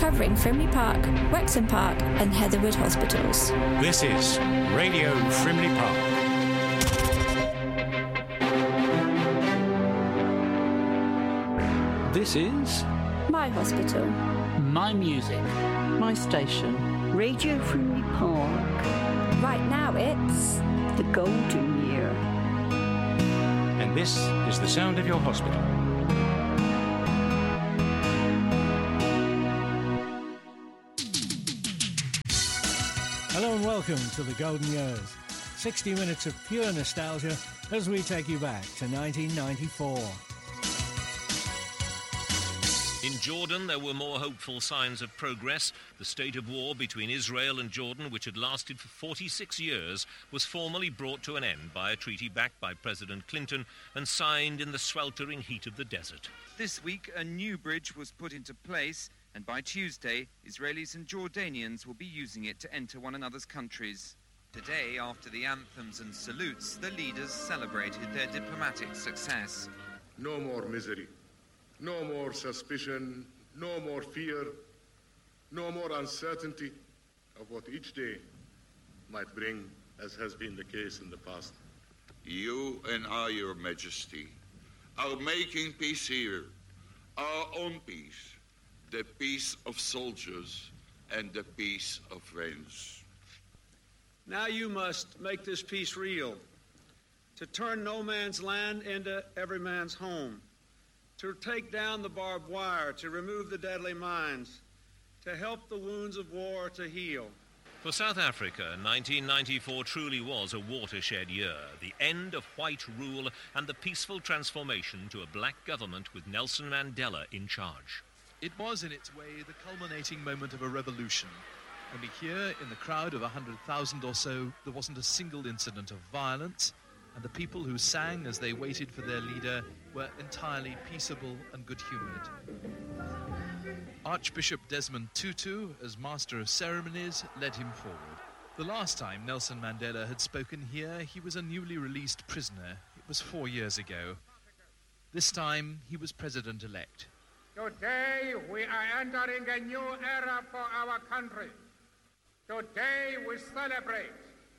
covering Frimley Park, Wexham Park and Heatherwood hospitals. This is Radio Frimley Park. This is My hospital. My music. My station. Radio Frimley Park. Right now it's The Golden Year. And this is the sound of your hospital. Hello and welcome to the Golden Years. 60 minutes of pure nostalgia as we take you back to 1994. In Jordan, there were more hopeful signs of progress. The state of war between Israel and Jordan, which had lasted for 46 years, was formally brought to an end by a treaty backed by President Clinton and signed in the sweltering heat of the desert. This week, a new bridge was put into place, and by Tuesday, Israelis and Jordanians will be using it to enter one another's countries. Today, after the anthems and salutes, the leaders celebrated their diplomatic success. No more misery. No more suspicion, no more fear, no more uncertainty of what each day might bring, as has been the case in the past. You and I, Your Majesty, are making peace here, our own peace, the peace of soldiers and the peace of friends. Now you must make this peace real, to turn no man's land into every man's home, to take down the barbed wire, to remove the deadly mines, to help the wounds of war to heal. For South Africa, 1994 truly was a watershed year, the end of white rule and the peaceful transformation to a black government with Nelson Mandela in charge. It was, in its way, the culminating moment of a revolution. Only here, in the crowd of 100,000 or so, there wasn't a single incident of violence, and the people who sang as they waited for their leader were entirely peaceable and good-humoured. Archbishop Desmond Tutu, as Master of Ceremonies, led him forward. The last time Nelson Mandela had spoken here, he was a newly released prisoner. It was 4 years ago. This time, he was president-elect. Today, we are entering a new era for our country. Today, we celebrate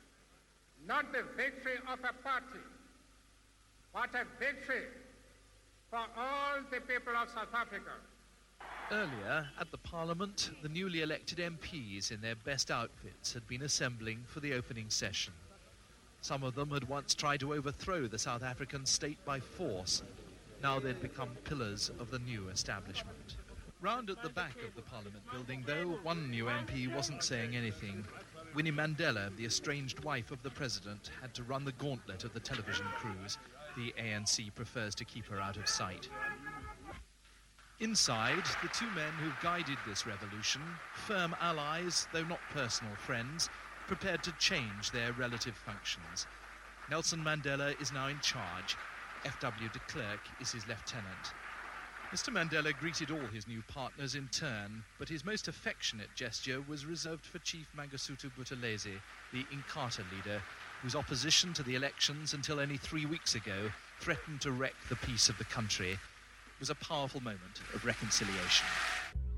not the victory of a party, but a victory for all the people of South Africa. Earlier, at the Parliament, the newly elected MPs in their best outfits had been assembling for the opening session. Some of them had once tried to overthrow the South African state by force. Now they'd become pillars of the new establishment. Round at the back of the Parliament building, though, one new MP wasn't saying anything. Winnie Mandela, the estranged wife of the president, had to run the gauntlet of the television crews. The ANC prefers to keep her out of sight. Inside, the two men who've guided this revolution, firm allies, though not personal friends, prepared to change their relative functions. Nelson Mandela is now in charge. F.W. de Klerk is his lieutenant. Mr. Mandela greeted all his new partners in turn, but his most affectionate gesture was reserved for Chief Mangosuthu Buthelezi, the Inkatha leader, whose opposition to the elections until only 3 weeks ago threatened to wreck the peace of the country. It was a powerful moment of reconciliation.